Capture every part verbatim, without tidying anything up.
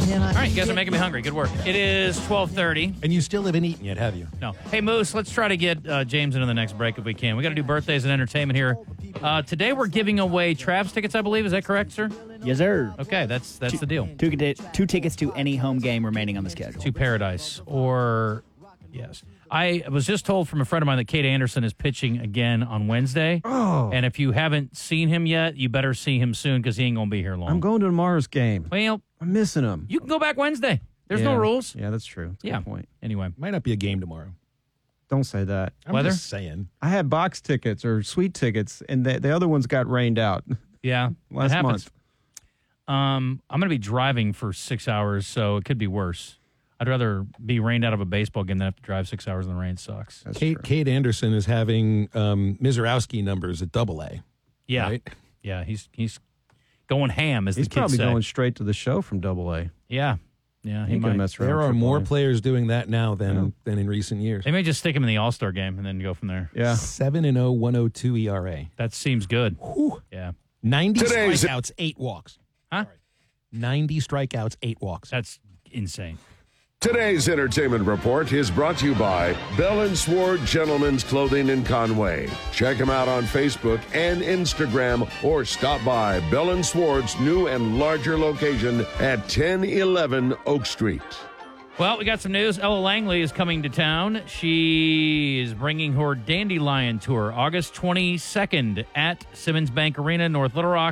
Can I All right, you guys get- are making me hungry. Good work. It is twelve thirty. And you still haven't eaten yet, have you? No. Hey, Moose, let's try to get uh, James into the next break if we can. We got to do birthdays and entertainment here. Uh, today we're giving away Travs tickets, I believe. Is that correct, sir? Yes, sir. Okay, that's that's the deal. Two, two tickets to any home game remaining on the schedule. To Paradise or yes. I was just told from a friend of mine that Kate Anderson is pitching again on Wednesday. Oh. And if you haven't seen him yet, you better see him soon because he ain't going to be here long. I'm going to tomorrow's game. Well, I'm missing him. you can go back Wednesday. There's Yeah. no rules. Yeah, that's true. That's a Yeah. good point. Anyway. Might not be a game tomorrow. Don't say that. I'm Weather? just saying. I had box tickets or suite tickets, and the, the other ones got rained out Yeah. last it happens. month. Um, I'm going to be driving for six hours, so it could be worse. I'd rather be rained out of a baseball game than have to drive six hours in the rain. It sucks. That's Kate, true. Kate Anderson is having um, Mizorowski numbers at double A. Yeah. Right? Yeah, he's he's going ham, as He's the kids probably say. going straight to the show from Double A. Yeah. Yeah, he He might. can mess around. There are Triple more A. players doing that now than Yeah. than in recent years. They may just stick him in the All-Star game and then go from there. Yeah. Seven and oh, one oh two E R A. That seems good. Whew. Yeah. Ninety Today's- strikeouts, eight walks. Huh? Ninety strikeouts, eight walks. That's insane. Today's entertainment report is brought to you by Bell and Sword Gentlemen's Clothing in Conway. Check them out on Facebook and Instagram or stop by Bell and Sword's new and larger location at ten eleven Oak Street. Well, we got some news. Ella Langley is coming to town. She is bringing her Dandelion Tour August twenty-second at Simmons Bank Arena, North Little Rock.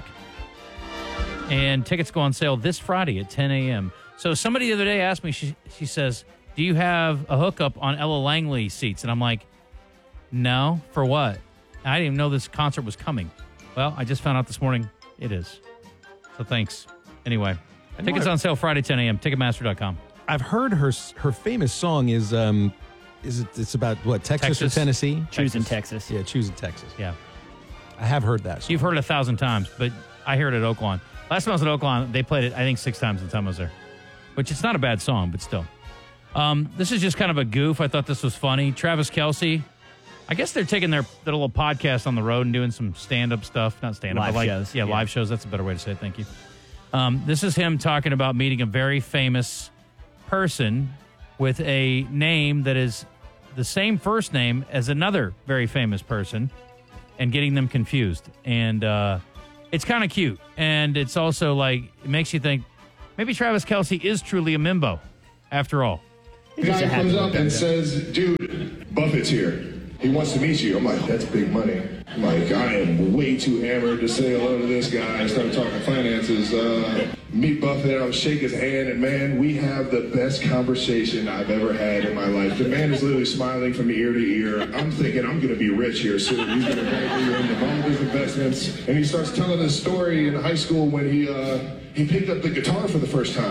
And tickets go on sale this Friday at ten a.m. So somebody the other day asked me, she, she says, do you have a hookup on Ella Langley seats? And I'm like, no, for what? I didn't even know this concert was coming. Well, I just found out this morning it is. So thanks. Anyway, tickets on sale Friday, ten a.m. Ticketmaster dot com. I've heard her her famous song is um is it it's about what Texas, Texas. or Tennessee? Choosing Texas. Yeah, choosing Texas. Yeah. I have heard that song. You've heard it a thousand times, but I heard it at Oaklawn. Last time I was at Oaklawn, they played it, I think, six times the time I was there, which it's not a bad song, but still. Um, this is just kind of a goof. I thought this was funny. Travis Kelce, I guess they're taking their, their little podcast on the road and doing some stand-up stuff. Not stand-up, Live but like, shows, Yeah, yeah. live shows. That's a better way to say it. Thank you. Um, this is him talking about meeting a very famous person with a name that is the same first name as another very famous person and getting them confused. And uh, it's kind of cute. And it's also like, it makes you think, maybe Travis Kelce is truly a Mimbo, after all. The guy comes up and says, dude, Buffett's here. He wants to meet you. I'm like, that's big money. I'm like, I am way too hammered to say hello to this guy. I started talking finances. Uh, meet Buffett. I'll shake his hand, and man, we have the best conversation I've ever had in my life. The man is literally smiling from ear to ear. I'm thinking I'm going to be rich here soon. He's going to bank me into all his investments. And he starts telling his story in high school when he uh, he picked up the guitar for the first time.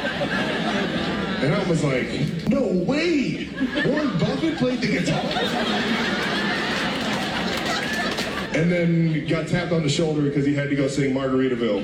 And I was like, no way! Warren Buffett played the guitar? And then got tapped on the shoulder because he had to go sing Margaritaville.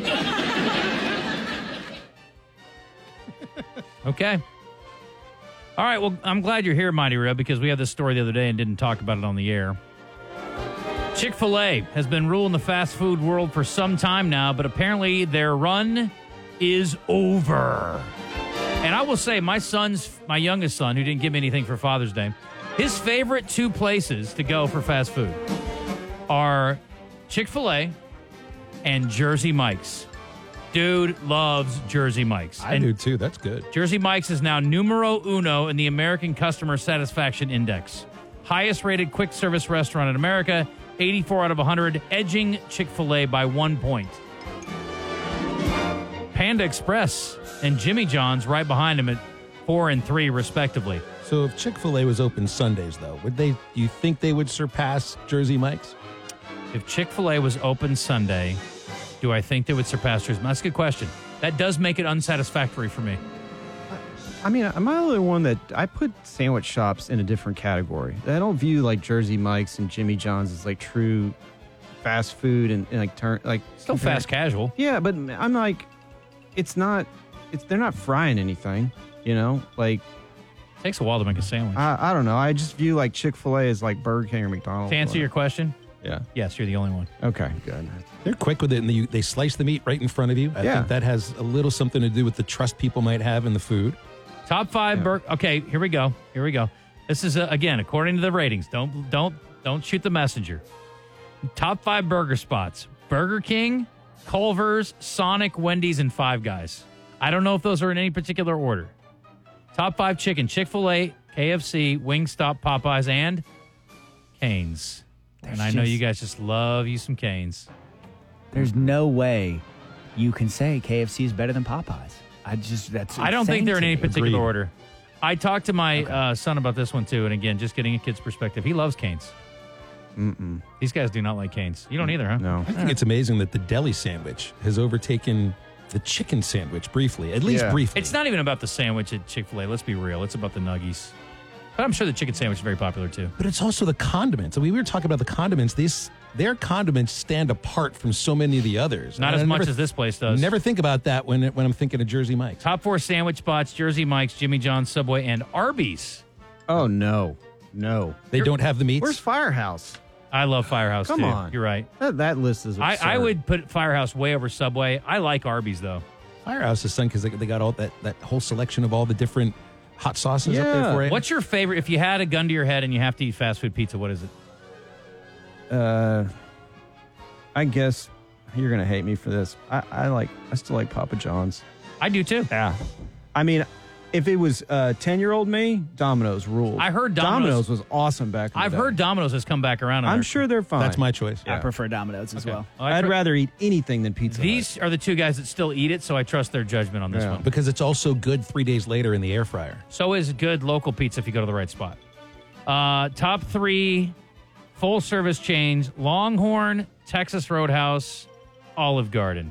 Okay. All right, well, I'm glad you're here, Mighty Reb, because we had this story the other day and didn't talk about it on the air. Chick-fil-A has been ruling the fast food world for some time now, but apparently their run is over. And I will say, my son's, my youngest son, who didn't give me anything for Father's Day, his favorite two places to go for fast food are Chick-fil-A and Jersey Mike's. Dude loves Jersey Mike's. I and do too. That's good. Jersey Mike's is now numero uno in the American Customer Satisfaction Index. Highest rated quick service restaurant in America, eighty-four out of one hundred, edging Chick-fil-A by one point. Panda Express and Jimmy John's right behind him at four and three, respectively. So if Chick-fil-A was open Sundays, though, would they? Do you think they would surpass Jersey Mike's? If Chick-fil-A was open Sunday, do I think they would surpass Jersey? That's a good question. That does make it unsatisfactory for me. I mean, am I the only one that I put sandwich shops in a different category? I don't view like Jersey Mike's and Jimmy John's as like true fast food and, and like turn like Still fast casual. Yeah, but I'm like, it's not. It's they're not frying anything. You know, like Takes a while to make a sandwich. I, I don't know. I just view like Chick-fil-A as like Burger King or McDonald's. To answer your question, Yeah. yes, you're the only one. Okay. Good. They're quick with it, and they, they slice the meat right in front of you. I Yeah. think that has a little something to do with the trust people might have in the food. Top five burger. Okay, here we go. Here we go. This is uh, again according to the ratings. Don't don't don't shoot the messenger. Top five burger spots: Burger King, Culver's, Sonic, Wendy's, and Five Guys. I don't know if those are in any particular order. Top five chicken: Chick-fil-A, K F C, Wingstop, Popeyes, and Cane's. And I know just- you guys just love you some Cane's. There's no way you can say K F C is better than Popeyes. I just that's. I don't think insane they're in to any me. particular Agreed. order. I talked to my uh, son about this one too, and again, just getting a kid's perspective. He loves Cane's. Mm-mm. These guys do not like Cane's. You don't either, huh? No. I think it's amazing that the deli sandwich has overtaken the chicken sandwich briefly, at least Yeah. briefly. It's not even about the sandwich at Chick-fil-A. Let's be real. It's about the nuggies. But I'm sure the chicken sandwich is very popular too. But it's also the condiments. I mean, we were talking about the condiments. These their condiments stand apart from so many of the others. Not And as I much never- as this place does. Never think about that when when I'm thinking of Jersey Mike's. Top four sandwich spots: Jersey Mike's, Jimmy John's, Subway, and Arby's. Oh, no. No. They don't have the meats. Where's Firehouse? I love Firehouse Come too. on. You're right. That, that list is I, absurd. I would put Firehouse way over Subway. I like Arby's though. Firehouse is fun because they, they got all that that whole selection of all the different hot sauces up there Yeah. for you. What's your favorite? If you had a gun to your head and you have to eat fast food pizza, what is it? Uh, I guess you're going to hate me for this. I, I like, I still like Papa John's. I do too. Yeah. I mean, if it was uh, ten-year-old me, Domino's ruled. I heard Domino's- was awesome back in the I've day. heard Domino's has come back around. and I'm they're- sure they're fine. That's my choice. I prefer Domino's as well. Oh, I I'd tr- rather eat anything than Pizza Hut. These are the two guys that still eat it, so I trust their judgment on this Yeah. one. Because it's also good three days later in the air fryer. So is good local pizza if you go to the right spot. Uh, top three full service chains: Longhorn, Texas Roadhouse, Olive Garden.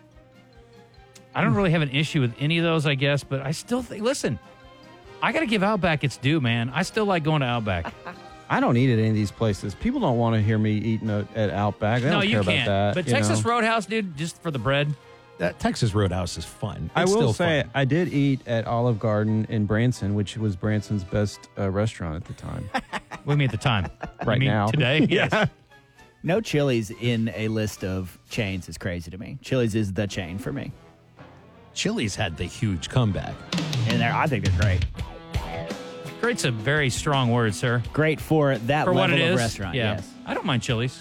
I don't really have an issue with any of those, I guess, but I still think, listen, I got to give Outback its due, man. I still like going to Outback. I don't eat at any of these places. People don't want to hear me eating at, at Outback. They no, don't you care can't. about that. but you Texas know? Roadhouse, dude, just for the bread. That Texas Roadhouse is fun. I It's will still say fun. I did eat at Olive Garden in Branson, which was Branson's best uh, restaurant at the time. What do you mean at the time? Right You mean now. Today? Yeah. No Chili's in a list of chains is crazy to me. Chili's is the chain for me. Chili's had the huge comeback. And they're, I think they're great. Great's a very strong word, sir. Great for that For what level it of is. restaurant. Yeah. Yes. I don't mind Chili's.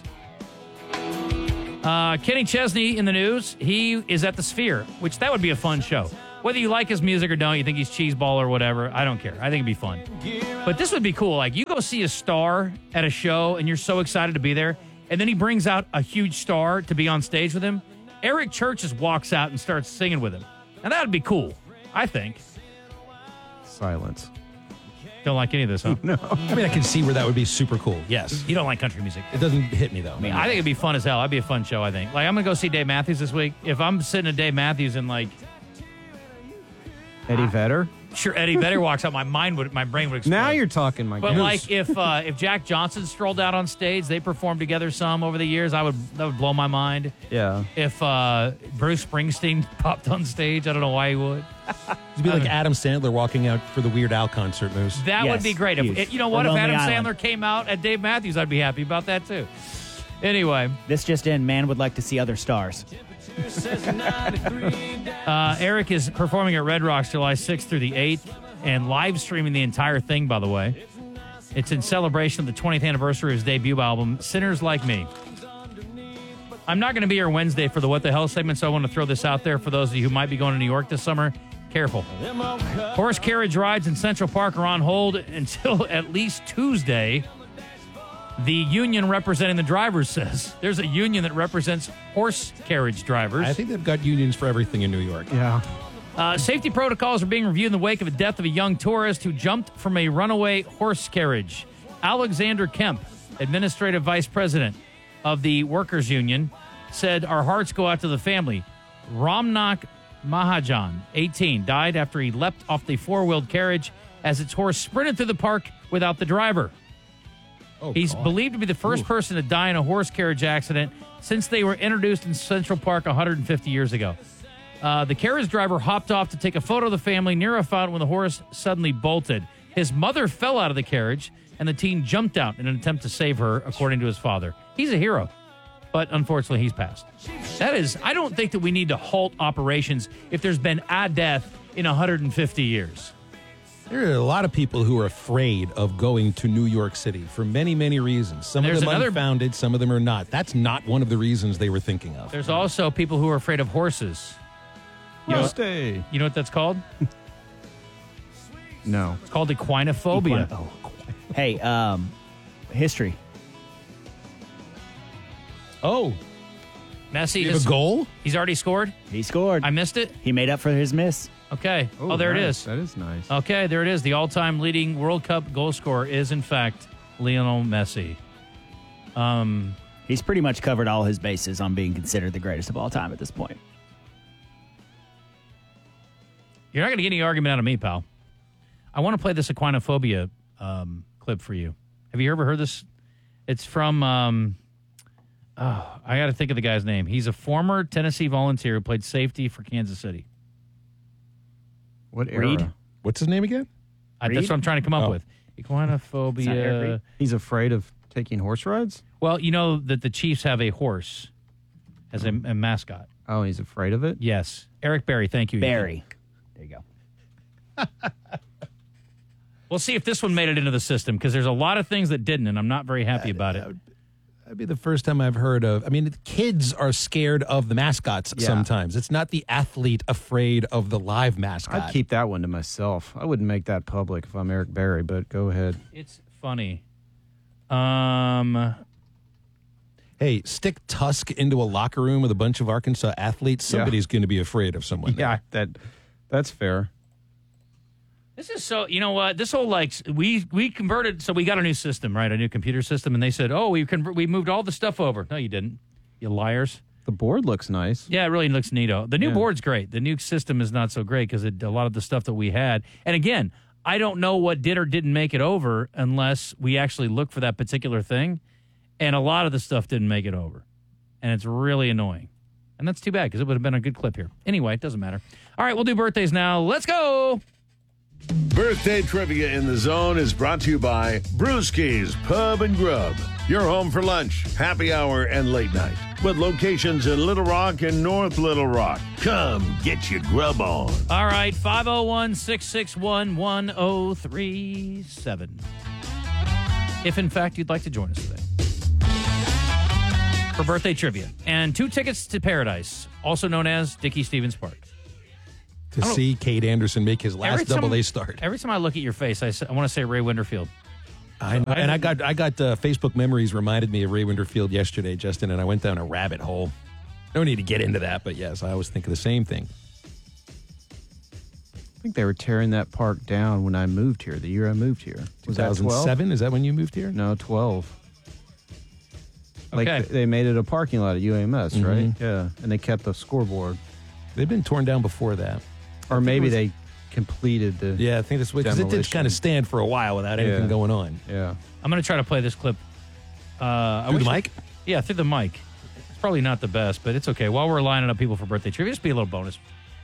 Uh, Kenny Chesney in the news. He is at the Sphere, which that would be a fun show. Whether you like his music or don't, you think he's cheeseball or whatever, I don't care. I think it'd be fun. But this would be cool. Like, you go see a star at a show and you're so excited to be there, and then he brings out a huge star to be on stage with him. Eric Church just walks out and starts singing with him. And that would be cool, I think. Silence. Don't like any of this, huh? No. I mean, I can see where that would be super cool. Yes. You don't like country music. It doesn't hit me, though. I mean, I think it'd be fun as hell. That'd be a fun show, I think. Like, I'm going to go see Dave Matthews this week. If I'm sitting at Dave Matthews and, like, Eddie Vedder? sure Eddie Vedder walks out, my mind would, my brain would explode. Now you're talking, my But, goose. like, if uh, if Jack Johnson strolled out on stage, they performed together some over the years, I would that would blow my mind. Yeah. If uh, Bruce Springsteen popped on stage, I don't know why he would. It'd be like Adam Sandler walking out for the Weird Al concert, Moose. That Yes, would be great. If, huge. if- you know Or what? If Lonely Adam Island. Sandler came out at Dave Matthews, I'd be happy about that, too. Anyway. This just in, man would like to see other stars. Uh, Eric is performing at Red Rocks July sixth through the eighth and live streaming the entire thing, by the way. It's in celebration of the twentieth anniversary of his debut album, Sinners Like Me. I'm not going to be here Wednesday for the What the Hell segment, so I want to throw this out there for those of you who might be going to New York this summer. Careful. Horse carriage rides in Central Park are on hold until at least Tuesday. The union representing the drivers says there's a union that represents horse carriage drivers. I think they've got unions for everything in New York. Yeah. Uh, safety protocols are being reviewed in the wake of the death of a young tourist who jumped from a runaway horse carriage. Alexander Kemp, administrative vice president of the workers' union, said, "Our hearts go out to the family." Ramnak Mahajan, eighteen, died after he leapt off the four-wheeled carriage as its horse sprinted through the park without the driver. Oh, He's God. believed to be the first Ooh. person person to die in a horse carriage accident since they were introduced in Central Park one hundred fifty years ago. Uh, the carriage driver hopped off to take a photo of the family near a fountain when the horse suddenly bolted. His mother fell out of the carriage, and the teen jumped out in an attempt to save her, according to his father. He's a hero. But unfortunately, he's passed. That is, I don't think that we need to halt operations if there's been a death in one hundred fifty years. There are a lot of people who are afraid of going to New York City for many, many reasons. Some There's of them another- unfounded, some of them are not. That's not one of the reasons they were thinking of. There's also people who are afraid of horses. You know, Stay. you know what that's called? No. It's called equinophobia. Oh, hey, um, history. Oh, Messi, you have this- a goal? he's already scored? He scored. I missed it? he made up for his miss. Okay. Oh, there it nice. is. That is nice. Okay, there it is. The all-time leading World Cup goal scorer is, in fact, Lionel Messi. Um, He's pretty much covered all his bases on being considered the greatest of all time at this point. you're not going to get any argument out of me, pal. I want to play this equinophobia um, clip for you. Have you ever heard this? It's from, um, oh, I got to think of the guy's name. He's a former Tennessee volunteer who played safety for Kansas City. What era? Reed? What's his name again? I, that's Reed? what I'm trying to come up Oh. with. It's not Eric Equinophobia. Reed? He's afraid of taking horse rides? Well, you know that the Chiefs have a horse as a, a mascot. Oh, he's afraid of it? Yes. Eric Berry, thank you. Barry. There you go. We'll see if this one made it into the system because there's a lot of things that didn't, and I'm not very happy about it. That'd be the first time I've heard of. I mean, kids are scared of the mascots Yeah. sometimes. It's not the athlete afraid of the live mascot. I'd keep that one to myself. I wouldn't make that public if I'm Eric Berry, but go ahead. It's funny. Um, Hey, stick Tusk into a locker room with a bunch of Arkansas athletes. Yeah. Somebody's going to be afraid of someone. Yeah, that that's fair. this is so. You know what? This whole like we we converted. So we got a new system, right? A new computer system, and they said, "Oh, we convert. We moved all the stuff over." No, you didn't. You liars. The board looks nice. Yeah, it really looks neato. The new Yeah. board's great. The new system is not so great because a lot of the stuff that we had. And again, I don't know what did or didn't make it over unless we actually look for that particular thing. And a lot of the stuff didn't make it over. And it's really annoying. And that's too bad because it would have been a good clip here. Anyway, it doesn't matter. All right, we'll do birthdays now. Let's go. Birthday Trivia in the Zone is brought to you by Brewski's Pub and Grub. Your home for lunch, happy hour, and late night. With locations in Little Rock and North Little Rock. Come get your grub on. All right, five oh one, six six one, one oh three seven. If, in fact, you'd like to join us today for birthday trivia. And two tickets to Paradise, also known as Dickie Stevens Park. To see Kate Anderson make his Every last time- double A start. Every time I look at your face, I, say, I want to say Ray Winterfield. I know. And I got I got uh, Facebook memories reminded me of Ray Winterfield yesterday, Justin, and I went down a rabbit hole. No need to get into that, but yes, I always think of the same thing. I think they were tearing that park down when I moved here, the year I moved here. Was that two thousand twelve? seven? Is that when you moved here? No, twelve. Like Okay. th- they made it a parking lot at U A M S, right? Yeah, and they kept the scoreboard. They've been torn down before that. Or maybe was- they completed the. Yeah, I think that's because it did Demolition. kind of stand for a while without anything Yeah. going on. Yeah. I'm going to try to play this clip. Uh, I Through the wish- mic? Yeah, through the mic. It's probably not the best, but it's okay. While we're lining up people for birthday trivia, just be a little bonus.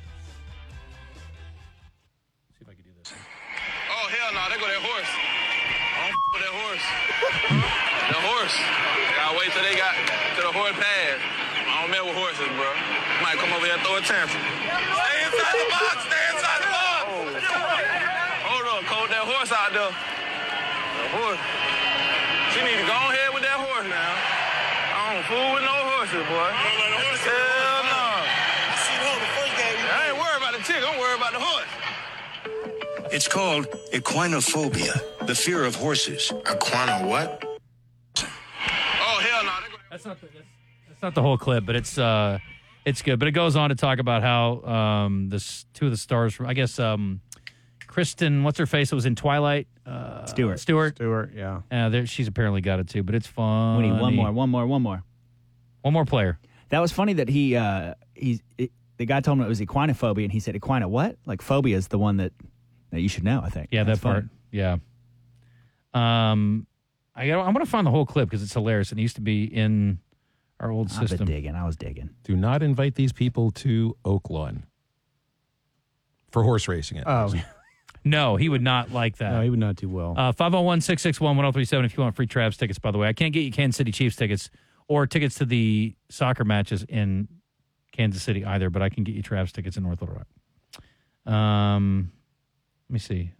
See if I can do this. Oh, hell no, they go that horse. I don't f- with that horse. The horse. Gotta wait till they got, till the horse pass. I don't mess with horses, bro. Might come over here and throw a tantrum. Stay inside the box, stay inside the box. Hold on, cold that horse out there. The horse. She need to go ahead with that horse now. I don't fool with no horses, boy. Hell no. I ain't worried about the chick, I'm worried about the horse. It's called equinophobia, the fear of horses. Aquana what? Oh, hell no. They go- That's not the, that's, that's not the whole clip, but it's uh, it's good. But it goes on to talk about how um, this two of the stars from I guess um, Kristen, what's her face? It was in Twilight. Uh, Stewart. Stewart. Stewart, yeah. Uh, there, she's apparently got it too, but it's fun. We need one more, one more, one more. One more player. That was funny that he, uh, he's, it, the guy told him it was equinophobia, and he said, equino what? Like, phobia is the one that, that you should know, I think. Yeah, That's that part. funny. Yeah. Um, I got. I'm going to find the whole clip because it's hilarious. It needs to be in our old I've been system. digging. I was digging. Do not invite these people to Oak Lawn for horse racing. It. Oh, No, he would not like that. no, he would not do well. Uh, five oh one, six six one, one oh three seven if you want free Travs tickets, by the way. I can't get you Kansas City Chiefs tickets or tickets to the soccer matches in Kansas City either, but I can get you Travs tickets in North Little Rock. Um, let me see.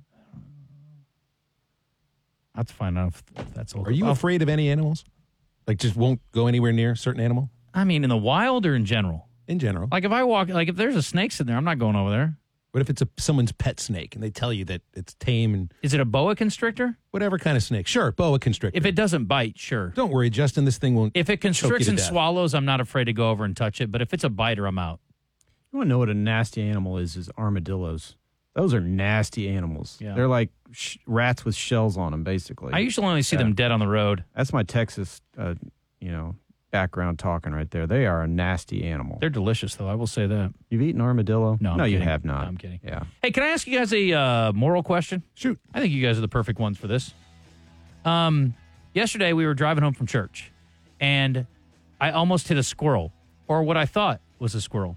I have to find out if, if that's all. Are you oh, afraid of any animals? Like just won't go anywhere near a certain animal? I mean, in the wild or in general? In general. Like if I walk, like if there's a snake sitting there, I'm not going over there. What if it's a someone's pet snake and they tell you that it's tame and Is it a boa constrictor? whatever kind of snake? Sure, boa constrictor. If it doesn't bite, sure. Don't worry, Justin, this thing won't. If it choke you constricts to and death. swallows, I'm not afraid to go over and touch it. But if it's a biter, I'm out. You want to know what a nasty animal is? Is armadillos. Those are nasty animals. Yeah. They're like sh- rats with shells on them, basically. I usually only see Yeah. them dead on the road. That's my Texas, uh, you know, background talking right there. They are a nasty animal. They're delicious, though. I will say that. You've eaten armadillo? No, I'm no, you kidding. have not. No, I'm kidding. Yeah. Hey, can I ask you guys a uh, moral question? Shoot. I think you guys are the perfect ones for this. Um, yesterday we were driving home from church, and I almost hit a squirrel, or what I thought was a squirrel.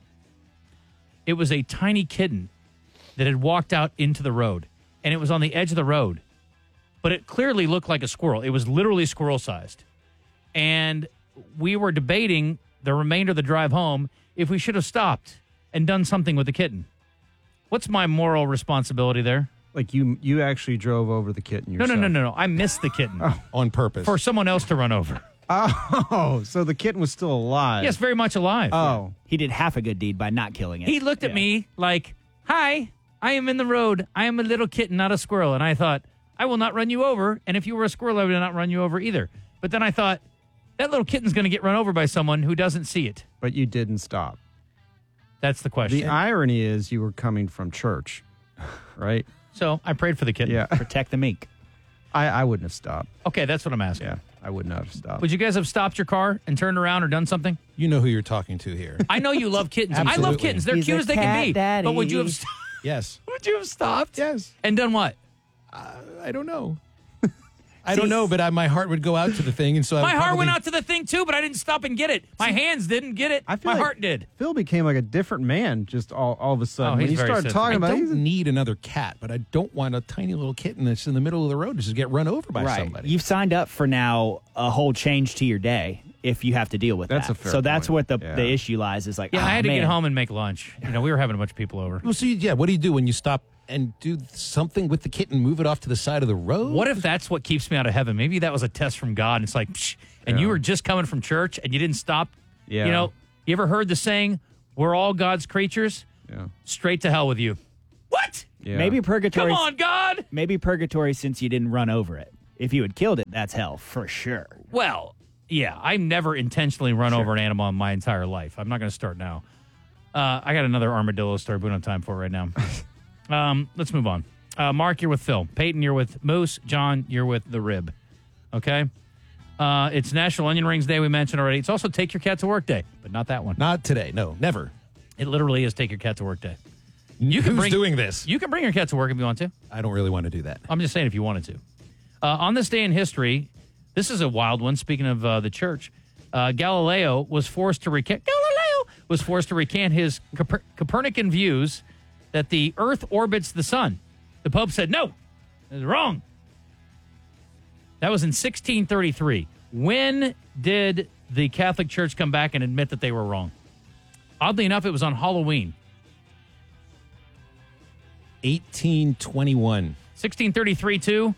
It was a tiny kitten that had walked out into the road, and it was on the edge of the road, but it clearly looked like a squirrel. It was literally squirrel-sized, and we were debating the remainder of the drive home if we should have stopped and done something with the kitten. What's my moral responsibility there? Like you you actually drove over the kitten No, yourself. no, no, no, no. I missed the kitten On purpose. for someone else to run over. Oh, so the kitten was still alive. Yes, very much alive. Oh. He did half a good deed by not killing it. He looked at me like, "Hi, I am in the road. I am a little kitten, not a squirrel." And I thought, I will not run you over. And if you were a squirrel, I would not run you over either. But then I thought, that little kitten's going to get run over by someone who doesn't see it. But you didn't stop. That's the question. The irony is you were coming from church, right? So I prayed for the kitten. Yeah. Protect the mink. I, I wouldn't have stopped. Okay, that's what I'm asking. Yeah, I would not have stopped. Would you guys have stopped your car and turned around or done something? You know who you're talking to here. I know you love kittens. I love Absolutely. kittens. They're He's cute a as they can cat be. daddy. But would you have st- Yes. would you have stopped? Yes. And done what? I don't know. I don't know, but I, my heart would go out to the thing, and so I My would heart went probably- out to the thing too, but I didn't stop and get it. My hands didn't get it. I feel My like heart did. Phil became like a different man just all, all of a sudden. Oh, when he's he very started sensitive. talking I about it, don't need another cat, but I don't want a tiny little kitten that's in the middle of the road to just get run over by Right. somebody. You've signed up for now a whole change to your day if you have to deal with That's that. a fair so that's point. what the, Yeah. the issue lies is like, Yeah, oh, I had to man. get home and make lunch. You know, we were having a bunch of people over. Well, see, yeah, what do you do when you stop and do something with the kitten, move it off to the side of the road? What if that's what keeps me out of heaven? Maybe that was a test from God. And it's like, psh, and you Yeah. were just coming from church and you didn't stop. Yeah. You know, you ever heard the saying, we're all God's creatures? Yeah. Straight to hell with you. What? Yeah. Maybe purgatory. Come on, God. Maybe purgatory since you didn't run over it. If you had killed it, that's hell for sure. Well, yeah, I never intentionally run over an animal in my entire life. I'm not going to start now. Uh, I got another armadillo story, but we don't have time for it right now. um, let's move on. Uh, Mark, you're with Phil. Peyton, you're with Moose. John, you're with The Rib. Okay? Uh, it's National Onion Rings Day, we mentioned already. It's also Take Your Cat to Work Day, but not that one. Not today. No, never. It literally is Take Your Cat to Work Day. You can Who's bring, doing this? You can bring your cat to work if you want to. I don't really want to do that. I'm just saying if you wanted to. Uh, on this day in history, this is a wild one. Speaking of uh, the church, uh, Galileo was forced to recant. Galileo was forced to recant his Coper- Copernican views that the Earth orbits the sun. The Pope said no, it's wrong. That was in sixteen thirty-three. When did the Catholic Church come back and admit that they were wrong? Oddly enough, it was on Halloween. eighteen twenty-one. sixteen thirty-three too.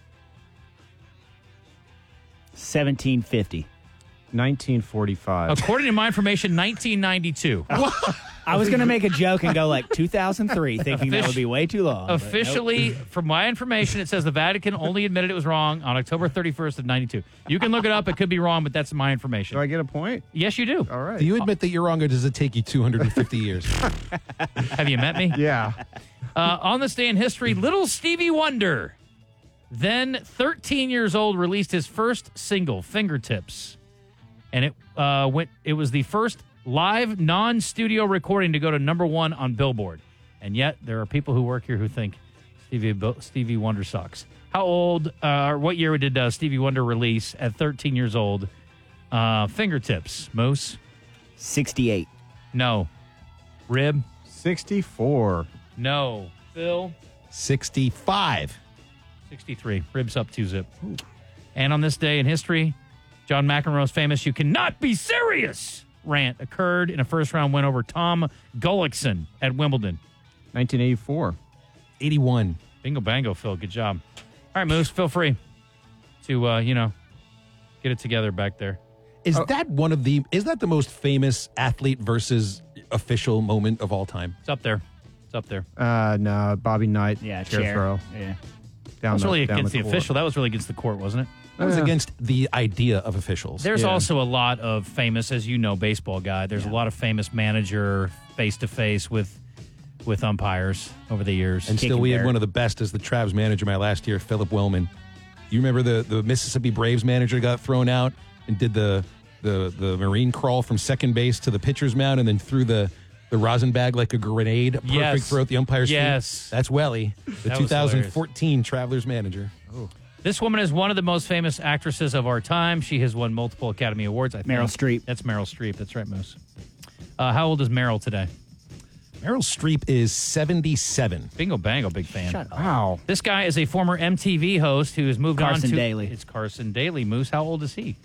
seventeen fifty. nineteen forty-five. According to my information, nineteen ninety-two. I was going to make a joke and go like two thousand three, thinking that would be way too long. but nope. Officially, from my information, it says the Vatican only admitted it was wrong on October thirty-first of ninety-two. You can look it up. It could be wrong, but that's my information. Do I get a point? Yes, you do. All right. Do you admit that you're wrong, or does it take you two hundred fifty years? Have you met me? Yeah. Uh, on this day in history, little Stevie Wonder, then thirteen years old, released his first single, Fingertips. And it uh, went. It was the first live, non-studio recording to go to number one on Billboard. And yet, there are people who work here who think Stevie Stevie Wonder sucks. How old, uh, or what year did uh, Stevie Wonder release at thirteen years old? Uh, Fingertips, Moose? sixty-eight. No. Rib? sixty-four. No. Phil? sixty-five. sixty-three. Ribs up two zip. And on this day in history, John McEnroe's famous "You cannot be serious" rant occurred in a first-round win over Tom Gullickson at Wimbledon. nineteen eighty-four. eighty-one. Bingo bango, Phil. Good job. All right, Moose, feel free to, uh, you know, get it together back there. Is that one of the, is that the most famous athlete versus official moment of all time? It's up there. It's up there. Uh, no, Bobby Knight. Yeah, chair, chair. throw. Yeah. That Down was the, really down against the, court. official. That was really against the court, wasn't it? That was Yeah. against the idea of officials. There's Yeah. also a lot of famous, as you know, baseball guy. There's a lot of famous manager face-to-face with with umpires over the years. And still, Kicking we had Barrett. one of the best as the Travs manager my last year, Philip Wellman. You remember the, the Mississippi Braves manager got thrown out and did the, the the marine crawl from second base to the pitcher's mound and then threw the, the rosin bag like a grenade, perfect Yes. throw at the umpire's feet? Yes. That's Welly, the That was twenty fourteen Travelers manager. This woman is one of the most famous actresses of our time. She has won multiple Academy Awards, I think. Meryl Streep. That's Meryl Streep. That's right, Moose. Uh, how old is Meryl today? Meryl Streep is seventy-seven. Bingo bango, big fan. Shut up. Wow. This guy is a former M T V host who has moved on Carson to... Daly. It's Carson Daly. Moose, how old is he?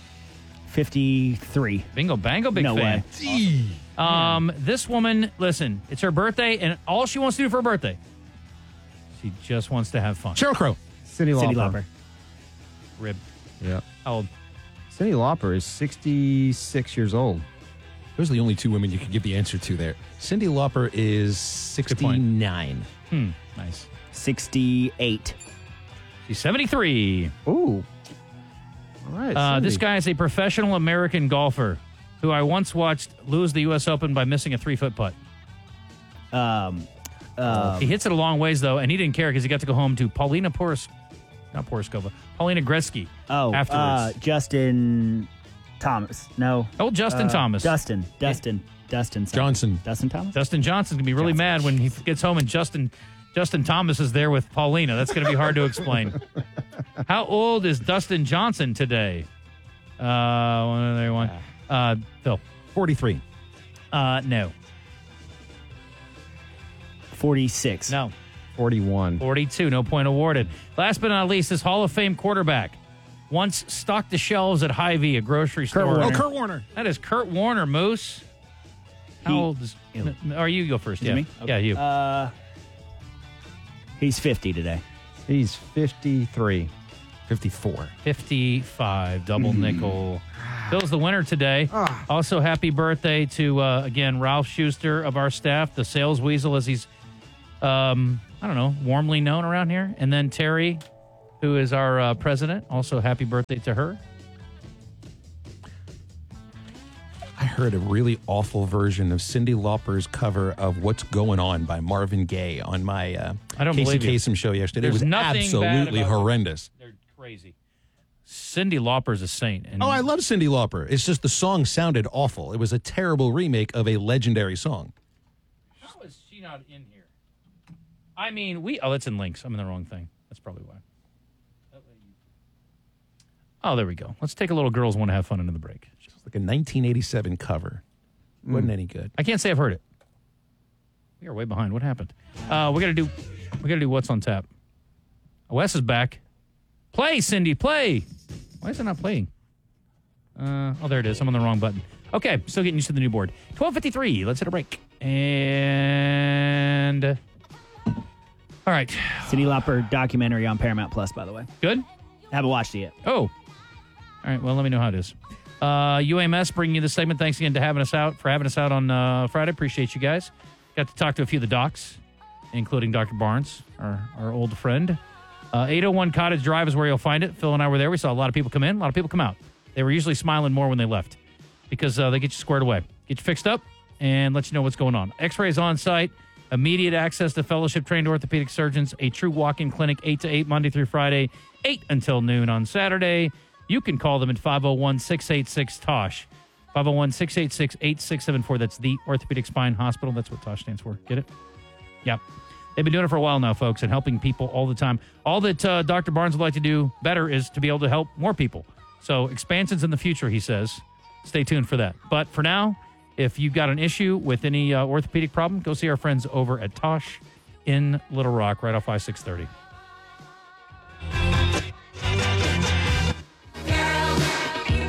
fifty-three. Bingo bango, big No fan. way. Um, this woman, listen, it's her birthday, and all she wants to do for her birthday, she just wants to have fun. Sheryl Crow. Cyndi Lauper. Cyndi Lauper. Rib. Yeah. How old? Cyndi Lauper is sixty-six years old. Those are the only two women you could give the answer to there. Cyndi Lauper is sixty-nine. Hmm, nice. sixty-eight. She's seventy-three. Ooh. All right. Uh, this Cyndi. guy is a professional American golfer who I once watched lose the U S Open by missing a three-foot putt. Um, uh, He hits it a long ways, though, and he didn't care because he got to go home to Paulina Poris, not Poroskova, Paulina Gretzky oh, uh, afterwards. Justin Thomas. No. oh, Justin Uh, Thomas. Dustin. Dustin. Dustin. something. Johnson. Dustin Thomas? Dustin Johnson's going to be really Johnson. mad when he gets home and Justin Justin Thomas is there with Paulina. That's going to be hard to explain. How old is Dustin Johnson today? Uh, one, there, one. Uh, Phil. forty-three. Uh, no. forty-six. No. forty-one. forty-two. No point awarded. Last but not least, this Hall of Fame quarterback once stocked the shelves at Hy-Vee, a grocery store. Warner. Oh, Kurt Warner. That is Kurt Warner, Moose. How He- old is... Or you go first. Is it yeah. me? Yeah, you. Uh, he's fifty today. He's fifty-three. fifty-four. fifty-five, double nickel. Phil's the winner today. Also, happy birthday to, uh, again, Ralph Schuster of our staff, the sales weasel, as he's, um, I don't know, warmly known around here. And then Terry, who is our uh, president. Also, happy birthday to her. I heard a really awful version of Cyndi Lauper's cover of What's Going On by Marvin Gaye on my uh, I don't Casey believe you. Kasem show yesterday. There's it was nothing bad absolutely about- horrendous. They're crazy. Cyndi Lauper's a saint. And Oh, I love Cyndi Lauper. It's just the song sounded awful. It was a terrible remake of a legendary song. How is she not in here? I mean, we... Oh, that's in links. I'm in the wrong thing. That's probably why. Oh, there we go. Let's take a little Girls Want to Have Fun into the break. It's like a nineteen eighty-seven cover. Wasn't any good. I can't say I've heard it. We are way behind. What happened? Uh, we got to do. We got to do what's on tap. Wes is back. Play, Cindy. Play. Why is it not playing? Uh, oh, there it is. I'm on the wrong button. Okay, still getting used to the new board. twelve fifty-three. Let's hit a break. And all right, Cyndi Lauper documentary on Paramount Plus, by the way. good. Haven't watched it yet. Oh, all right. Well, let me know how it is. Uh, U M S bringing you this segment. Thanks again to having us out for having us out on uh, Friday. Appreciate you guys. Got to talk to a few of the docs, including Doctor Barnes, our our old friend. Uh, eight oh one Cottage Drive is where you'll find it. Phil and I were there. We saw a lot of people come in, a lot of people come out. They were usually smiling more when they left because uh, they get you squared away, get you fixed up, and let you know what's going on. X-rays on site, immediate access to fellowship-trained orthopedic surgeons, a true walk-in clinic, eight to eight Monday through Friday, eight until noon on Saturday. You can call them at five oh one, six eight six, T O S H. five oh one, six eight six, eight six seven four. That's the Orthopedic Spine Hospital. That's what T O S H stands for. Get it? Yep. They've been doing it for a while now, folks, and helping people all the time. All that uh, Doctor Barnes would like to do better is to be able to help more people. So expansions in the future, he says. Stay tuned for that. But for now, if you've got an issue with any uh, orthopedic problem, go see our friends over at T O S H in Little Rock, right off I six thirty. Girl,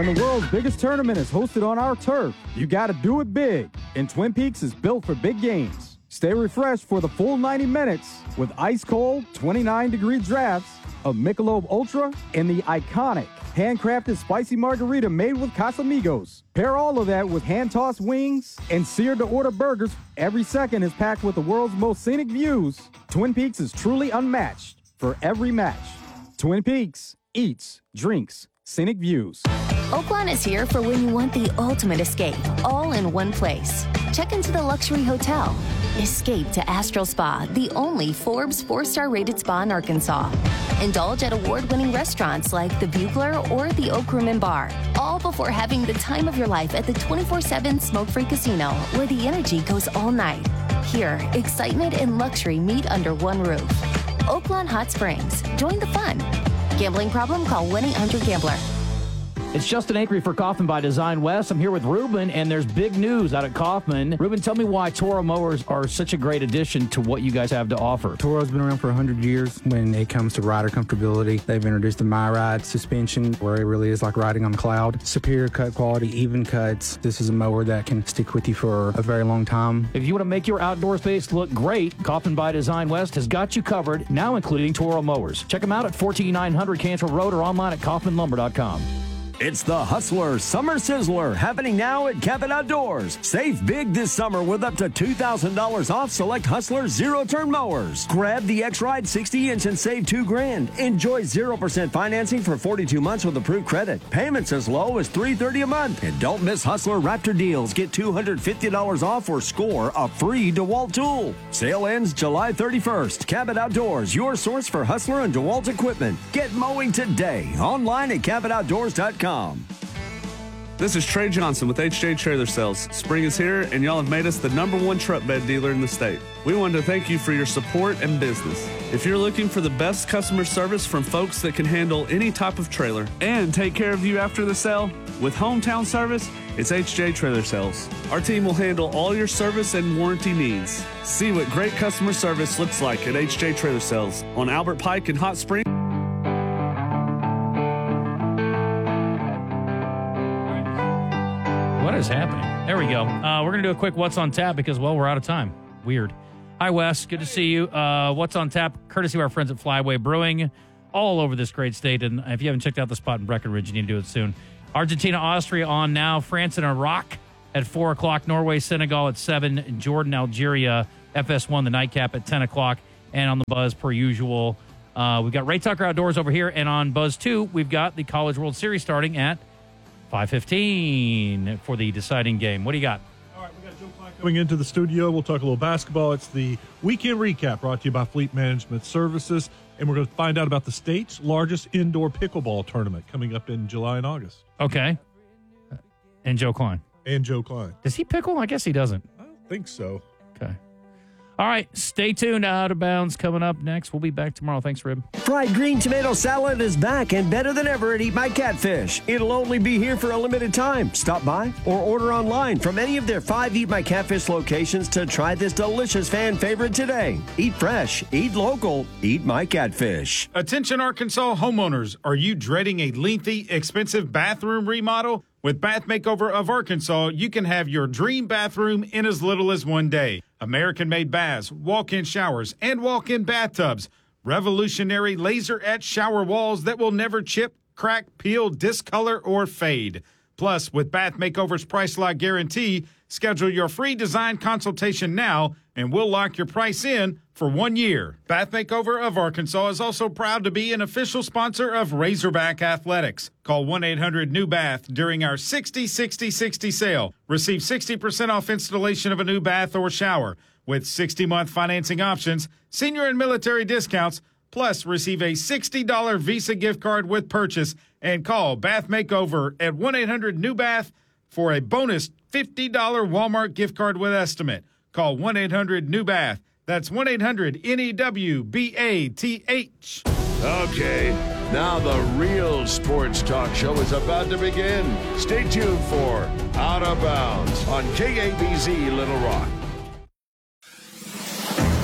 When the world's biggest tournament is hosted on our turf, you gotta do it big. And Twin Peaks is built for big games. Stay refreshed for the full ninety minutes with ice-cold twenty-nine degree drafts of Michelob Ultra and the iconic handcrafted spicy margarita made with Casamigos. Pair all of that with hand-tossed wings and seared-to-order burgers. Every second is packed with the world's most scenic views. Twin Peaks is truly unmatched for every match. Twin Peaks eats, drinks, scenic views. Oaklawn is here for when you want the ultimate escape, all in one place. Check into the luxury hotel. Escape to Astral Spa, the only Forbes four-star rated spa in Arkansas. Indulge at award-winning restaurants like the Bugler or the Oak Room and Bar, all before having the time of your life at the twenty-four seven smoke-free casino, where the energy goes all night. Here, excitement and luxury meet under one roof. Oaklawn Hot Springs. Join the fun. Gambling problem? Call one eight hundred gambler. It's Justin Acri for Kaufman by Design West. I'm here with Ruben, and there's big news out at Kaufman. Ruben, tell me why Toro mowers are such a great addition to what you guys have to offer. Toro's been around for one hundred years when it comes to rider comfortability. They've introduced the MyRide suspension, where it really is like riding on a cloud. Superior cut quality, even cuts. This is a mower that can stick with you for a very long time. If you want to make your outdoor space look great, Kaufman by Design West has got you covered, now including Toro mowers. Check them out at fourteen nine hundred Cantrell Road or online at kaufman lumber dot com. It's the Hustler Summer Sizzler, happening now at Cabot Outdoors. Save big this summer with up to two thousand dollars off select Hustler zero-turn mowers. Grab the X-Ride sixty inch and save two grand. Enjoy zero percent financing for forty-two months with approved credit. Payments as low as three hundred thirty dollars a month. And don't miss Hustler Raptor deals. Get two hundred fifty dollars off or score a free DeWalt tool. Sale ends July thirty-first. Cabot Outdoors, your source for Hustler and DeWalt equipment. Get mowing today. Online at cabot outdoors dot com. This is Trey Johnson with H J Trailer Sales. Spring is here, and y'all have made us the number one truck bed dealer in the state. We want to thank you for your support and business. If you're looking for the best customer service from folks that can handle any type of trailer and take care of you after the sale, with hometown service, it's H J Trailer Sales. Our team will handle all your service and warranty needs. See what great customer service looks like at H J Trailer Sales on Albert Pike in Hot Springs. What is happening? There we go. Uh, we're going to do a quick What's on Tap because, well, we're out of time. Weird. Hi, Wes. Good to see you. Uh, What's on Tap, courtesy of our friends at Flyway Brewing, all over this great state. And if you haven't checked out the spot in Breckenridge, you need to do it soon. Argentina, Austria on now. France and Iraq at four o'clock. Norway, Senegal at seven. Jordan, Algeria, F S one, the nightcap at ten o'clock. And on the Buzz, per usual, uh, we've got Ray Tucker Outdoors over here. And on Buzz two, we've got the College World Series starting at five fifteen for the deciding game. What do you got? All right, we got Joe Klein coming into the studio. We'll talk a little basketball. It's the weekend recap brought to you by Fleet Management Services, and we're going to find out about the state's largest indoor pickleball tournament coming up in July and August. Okay. And Joe Klein. And Joe Klein. Does he pickle? I guess he doesn't. I don't think so. Okay. All right, stay tuned. Out of Bounds coming up next. We'll be back tomorrow. Thanks, Rib. Fried green tomato salad is back and better than ever at Eat My Catfish. It'll only be here for a limited time. Stop by or order online from any of their five Eat My Catfish locations to try this delicious fan favorite today. Eat fresh, eat local, Eat My Catfish. Attention, Arkansas homeowners. Are you dreading a lengthy, expensive bathroom remodel? With Bath Makeover of Arkansas, you can have your dream bathroom in as little as one day. American-made baths, walk-in showers, and walk-in bathtubs. Revolutionary laser-etched shower walls that will never chip, crack, peel, discolor, or fade. Plus, with Bath Makeover's Price Lock Guarantee, schedule your free design consultation now, and we'll lock your price in for one year. Bath Makeover of Arkansas is also proud to be an official sponsor of Razorback Athletics. Call one eight hundred new bath during our sixty sixty sixty sale. Receive sixty percent off installation of a new bath or shower with sixty-month financing options, senior and military discounts, plus receive a sixty dollars Visa gift card with purchase, and call Bath Makeover at one eight hundred new bath for a bonus fifty dollars Walmart gift card with estimate. Call one eight hundred new bath. That's one eight hundred N E W B A T H. Okay, now the real sports talk show is about to begin. Stay tuned for Out of Bounds on K A B Z Little Rock.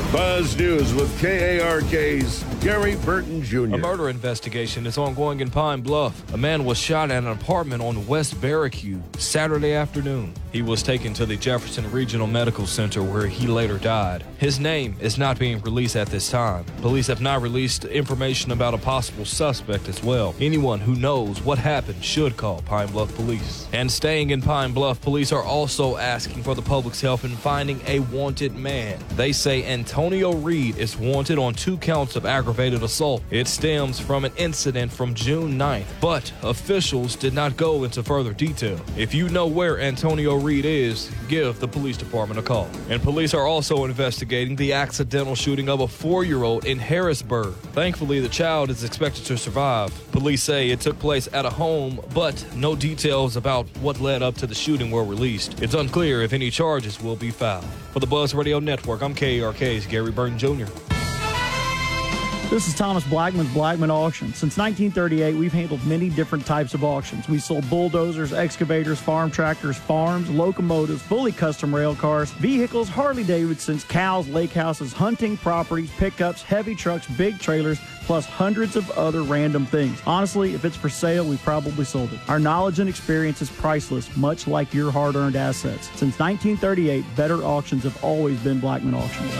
Buzz News with K A R K's Gary Burton Junior A murder investigation is ongoing in Pine Bluff. A man was shot at an apartment on West Barracue Saturday afternoon. He was taken to the Jefferson Regional Medical Center where he later died. His name is not being released at this time. Police have not released information about a possible suspect as well. Anyone who knows what happened should call Pine Bluff Police. And staying in Pine Bluff, police are also asking for the public's help in finding a wanted man. They say Antonio Reed is wanted on two counts of aggravated assault. It stems from an incident from June ninth, but officials did not go into further detail. If you know where Antonio Reed is, give the police department a call. And police are also investigating the accidental shooting of a four-year-old in Harrisburg. Thankfully, the child is expected to survive. Police say it took place at a home, but no details about what led up to the shooting were released. It's unclear if any charges will be filed. For the Buzz Radio Network, I'm K A R K's Gary Burton Junior This is Thomas Blackman with Blackman Auction. Since nineteen thirty-eight, we've handled many different types of auctions. We sold bulldozers, excavators, farm tractors, farms, locomotives, fully custom rail cars, vehicles, Harley-Davidsons, cows, lake houses, hunting properties, pickups, heavy trucks, big trailers, plus hundreds of other random things. Honestly, if it's for sale, we probably sold it. Our knowledge and experience is priceless, much like your hard-earned assets. Since nineteen thirty-eight, better auctions have always been Blackman Auctions.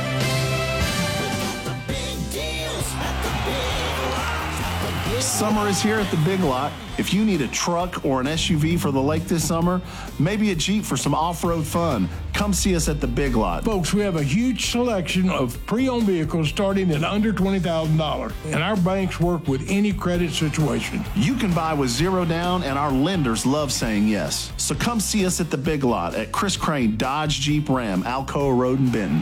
Summer is here at the Big Lot. If you need a truck or an S U V for the lake this summer, maybe a Jeep for some off-road fun, come see us at the Big Lot. Folks, we have a huge selection of pre-owned vehicles starting at under twenty thousand dollars, and our banks work with any credit situation. You can buy with zero down, and our lenders love saying yes. So come see us at the Big Lot at Chris Crane Dodge Jeep Ram, Alcoa Road in Benton.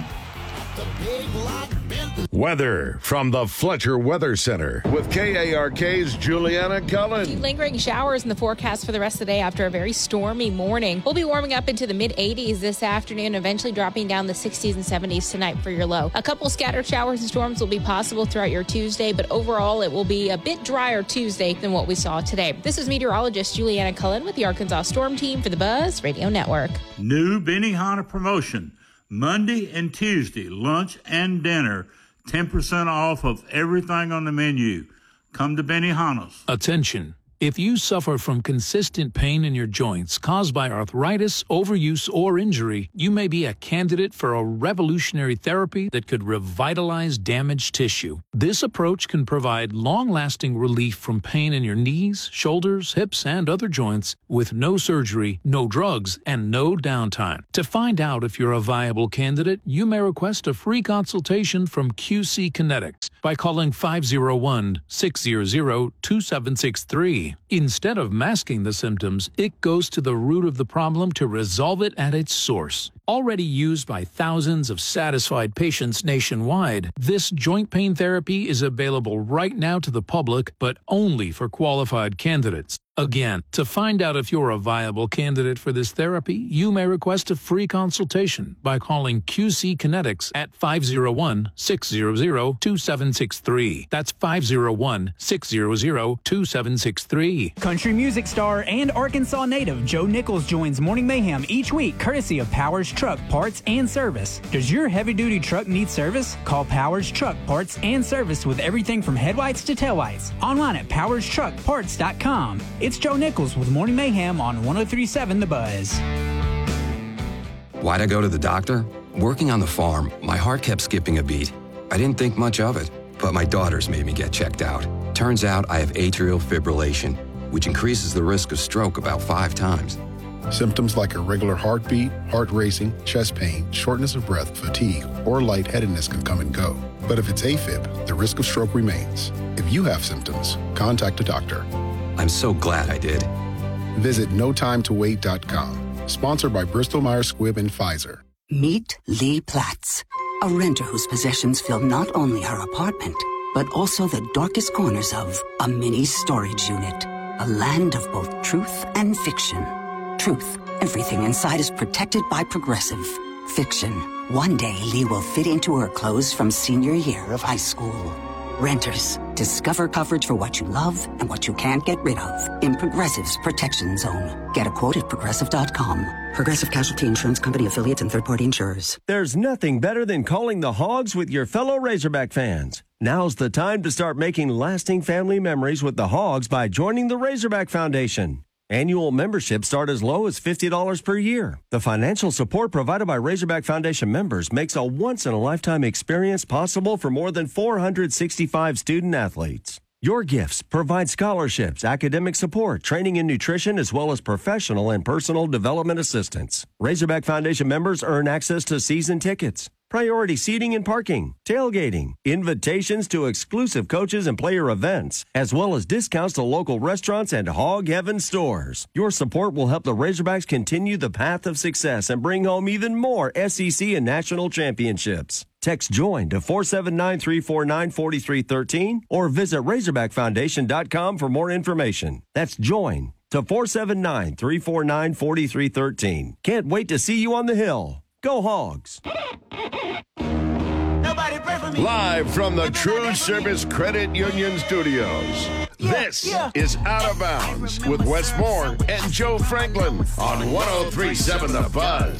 Weather from the Fletcher Weather Center with K A R K's Juliana Cullen. Lingering showers in the forecast for the rest of the day after a very stormy morning. We'll be warming up into the mid eighties this afternoon, eventually dropping down the sixties and seventies tonight for your low. A couple scattered showers and storms will be possible throughout your Tuesday, but overall it will be a bit drier Tuesday than what we saw today. This is meteorologist Juliana Cullen with the Arkansas Storm Team for the Buzz Radio Network. New Benihana promotion. Monday and Tuesday, lunch and dinner, ten percent off of everything on the menu. Come to Benihana's. Attention. If you suffer from consistent pain in your joints caused by arthritis, overuse, or injury, you may be a candidate for a revolutionary therapy that could revitalize damaged tissue. This approach can provide long-lasting relief from pain in your knees, shoulders, hips, and other joints with no surgery, no drugs, and no downtime. To find out if you're a viable candidate, you may request a free consultation from Q C Kinetics by calling five oh one, six hundred, two seven six three. Instead of masking the symptoms, it goes to the root of the problem to resolve it at its source. Already used by thousands of satisfied patients nationwide, this joint pain therapy is available right now to the public, but only for qualified candidates. Again, to find out if you're a viable candidate for this therapy, you may request a free consultation by calling Q C Kinetics at five oh one, six hundred, two seven six three. That's five oh one, six hundred, two seven six three. Country music star and Arkansas native Joe Nichols joins Morning Mayhem each week, courtesy of Powers Truck Parts and Service. Does your heavy-duty truck need service? Call Powers Truck Parts and Service with everything from headlights to taillights. Online at powers truck parts dot com. It's Joe Nichols with Morning Mayhem on one oh three point seven The Buzz. Why'd I go to the doctor? Working on the farm, my heart kept skipping a beat. I didn't think much of it, but my daughters made me get checked out. Turns out I have atrial fibrillation, which increases the risk of stroke about five times. Symptoms like irregular heartbeat, heart racing, chest pain, shortness of breath, fatigue, or lightheadedness can come and go. But if it's AFib, the risk of stroke remains. If you have symptoms, contact a doctor. I'm so glad I did. Visit no time to wait dot com. Sponsored by Bristol Myers Squibb and Pfizer. Meet Lee Platts, a renter whose possessions fill not only her apartment, but also the darkest corners of a mini storage unit. A land of both truth and fiction. Truth, everything inside is protected by Progressive. Fiction, one day Lee will fit into her clothes from senior year of high school. Renters, Discover coverage for what you love and what you can't get rid of in Progressive's Protection Zone. Get a quote at progressive dot com. Progressive Casualty Insurance Company affiliates and third-party insurers. There's nothing better than calling the Hogs with your fellow Razorback fans. Now's the time to start making lasting family memories with the Hogs by joining the Razorback Foundation. Annual memberships start as low as fifty dollars per year. The financial support provided by Razorback Foundation members makes a once-in-a-lifetime experience possible for more than four hundred sixty-five student athletes. Your gifts provide scholarships, academic support, training and nutrition, as well as professional and personal development assistance. Razorback Foundation members earn access to season tickets, priority seating and parking, tailgating, invitations to exclusive coaches and player events, as well as discounts to local restaurants and Hog Heaven stores. Your support will help the Razorbacks continue the path of success and bring home even more S E C and national championships. Text JOIN to four seven nine, three four nine, four three one three or visit razorback foundation dot com for more information. That's JOIN to four seven nine, three four nine, four three one three. Can't wait to see you on the Hill. Go Hogs! Live from the True Service Credit Union Studios, this is Out of Bounds with Wes Moore and Joe Franklin on one oh three point seven The Buzz.